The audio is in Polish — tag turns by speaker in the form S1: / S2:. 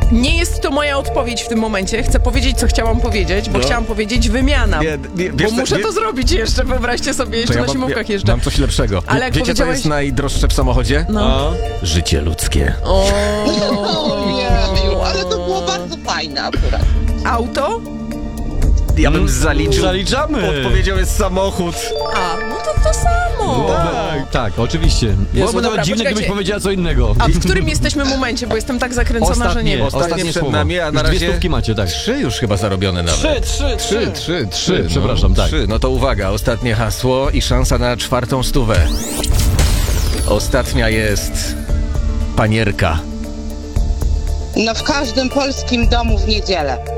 S1: Nie jest to moja odpowiedź w tym momencie. Chcę powiedzieć, co chciałam powiedzieć, bo chciałam powiedzieć wymiana. Bo muszę to zrobić jeszcze, wyobraźcie sobie, jeszcze na Siemówkach jeszcze.
S2: Mam coś lepszego.
S1: Ale jak
S2: wiecie, co jest najdroższe w samochodzie?
S1: No.
S2: Życie ludzkie.
S3: Ojeju, ale to było bardzo fajne akurat.
S1: Auto?
S2: Ja bym zaliczył.
S4: Zaliczamy.
S2: Odpowiedzią jest samochód.
S1: No to samo.
S4: Tak, oczywiście. Byłoby
S1: dobra,
S4: nawet dziwne,
S1: poczekajcie.
S4: gdybyś powiedziała co innego.
S1: A w którym jesteśmy momencie? Bo jestem tak zakręcona, że nie wiem.
S2: Ostatnie przed
S4: słowo.
S2: nami, a na
S4: Już
S2: razie
S4: 2 stówki macie, tak.
S2: 3 już chyba zarobione nawet. Trzy.
S4: Przepraszam, tak.
S2: 3. No to uwaga, ostatnie hasło i szansa na 4. stówę. Ostatnia jest panierka.
S3: No w każdym polskim domu w niedzielę.